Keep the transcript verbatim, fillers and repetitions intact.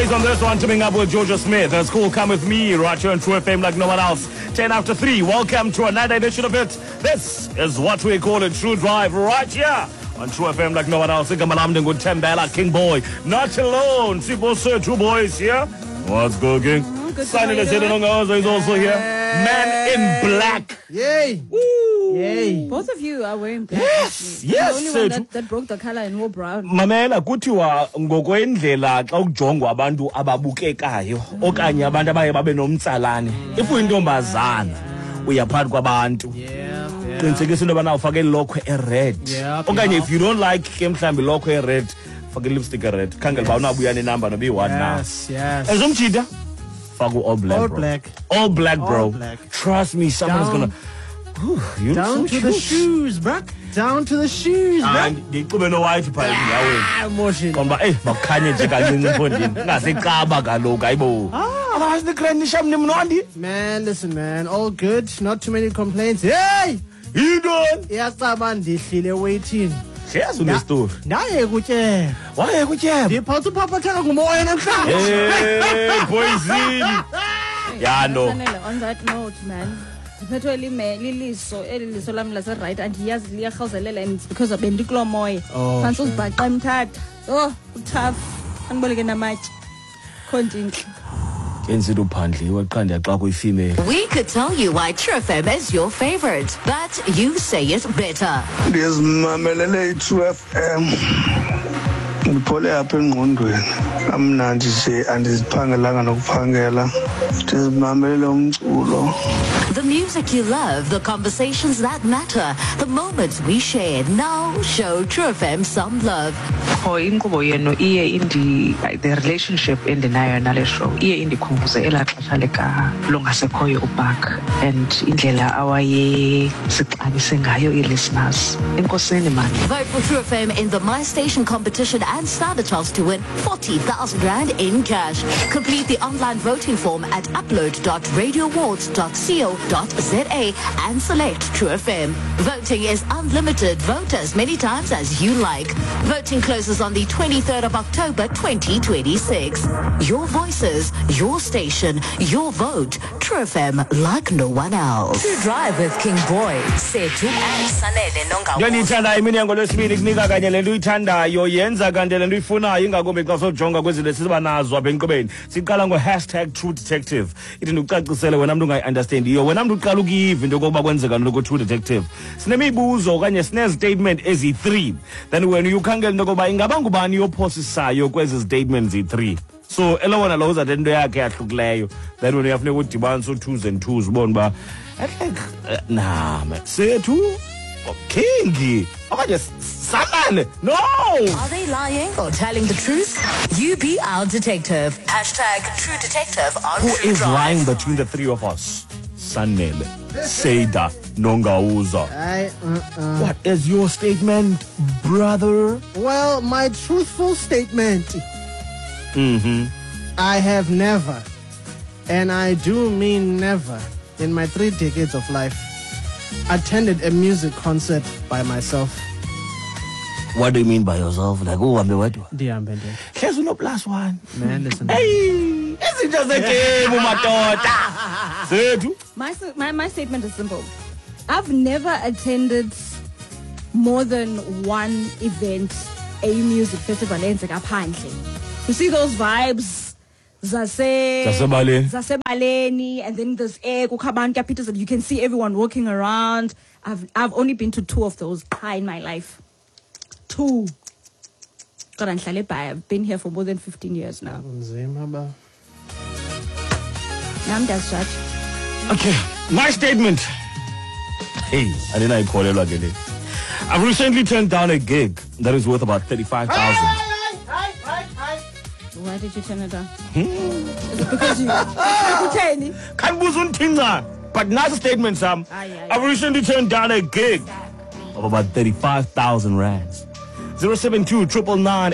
days on this one, teaming up with Georgia Smith. That's cool. Come with me, right here on True F M like no one else. ten after three. Welcome to another edition of it. This is what we call a True Drive right here on True F M like no one else. Igamalamding with Tembela, King Boy. Not alone. Sipo Sir, two boys here. What's cooking? Mm-hmm. Simon is also here. Man in black. Yay. Woo. Yay. Both of you are wearing black. Yes, actually. yes. The only one that, that broke the color and wore brown. Mamela kuthiwa ngokwendlela xa ujongwa abantu ababukekayo okanye abantu abaye babe nomtsalane. If uyintombazana uyaphakathi kwabantu. Qinisekisa into yobana ufake ilokhwe e-red. Okanye if you don't like ke mhlambi ilokhwe e-red, fake lipstick e-red. Khangela uba unabuya nenamba noba iyi-one now. Yes, yes. Ezomjida fake all black, All bro. black. All black, bro. All black. Trust me, someone's Down- gonna Whew, you look Down so to the cute. shoes, bruh. Down to the shoes, bruh. And ndiqube no white phaa endaweni. Ah, motion. Komba eh bakukhanye nje kancinci emphondini ungasecaba kaloku ayibo otherwise the grand nisham nimnondi Man, listen, man. All good. Not too many complaints. Hey! yintoni Iyacaba ndihlile waiting. sheyazi unestory Ndaye kutyela. waye kutyeba Ndiphatha uphaphatheka ngumoya namhlanje. hey poison ya no Sanele, on that note, man. Ndiphethwe lime liliso eli liso lami lase right andiyazi liyarhawuzelela and it's because of bendikulo moya. Oh, Phansi uzibhaqa emthatha. Oh, utough. Andiboleke namatye. Khontinhle. kenzido phandliwe qha ndiyaxa kuyifemale We could tell you why True F M is your favorite, but you say it better. Ndizimamelele i-True F M ndiphole apha engqondweni kamnandi nje andiziphangelanga nokuphangela ndizimamelele umculo. The music you love, the conversations that matter, the moments we shared. Now show True F M some love. Oh, inkqubo yenu iye indi the relationship endinayo nale show iye indikhumbuze elaa xesha lika longasekhoyo uBuck and indlela awaye sixabise ngayo i-listeners. Enkosini man. Vote for True F M in the My Station competition and stand a chance to win forty thousand rand in cash. Complete the online voting form at upload dot radio awards dot co dot za and select True F M. Voting is unlimited. Vote as many times as you like. Voting closes on the twenty-third of October twenty twenty-six. Your voices, your station, your vote. True F M like no one else. True Drive with King Boy, Sethu and Sanele Nonga. ndiyandiyithanda iminyango lwesibini kunika kanye le nto uyithandayo yenza kanti le nto uyifunayo ingakumbi xa sojonga kwezinto esiba nazo apha enkqubeni siqala ngo-hashtag True Detective ithi ndikucacisele wena mntu ungayi-understandiyo wena mntu uqala ukuyiva into yokokuba kwenzeka ntoko True Detective sinemibuzo okanye sinezitatement ezi-three then wena uyikhangela into yokokuba ingaba ngubani yophosisayo kwezi zitatements zi-three so elowona lo uzathe into yakhe yahlukileyo then wena uyafuneka udibanisa u-twos and twos ubone uba like nah man sethu Kingi okanye Sanele no Are they lying or telling the truth? You be our detective. Hashtag True Detective on who True is Drive. lying between the three of us Sanele Seda Nongauza I, uh-uh. what is your statement brother Well, my truthful statement. mhm I have never, and I do mean never, in my three decades of life, attended a music concert by myself. what do you mean by yourself like uhambe wedwa Ndihambe nje. hlezi uno plus one Man, listen. hey izinto zegame madoda sethu My, s- my my statement is simple. I've never attended more than one event, a music festival eyenzeka phandle. You see those vibes zase Zasebaleni. zasebaleni and then there's air kukho abantu Peters and you can see everyone walking around. I've I've only been to two of those high in my life. Two. God, I've been here for more than fifteen years now. Nzima ba. Now I'm just judge. okay my statement hey I didn't I call it like it I've recently turned down a gig that is worth about thirty-five thousand Why did you turn it down? Is it because you Kutheni? Kanbuza unthinca but not a statement Sam Aye, aye, I've recently turned down a gig of about thirty-five thousand rands zero seven two nine nine nine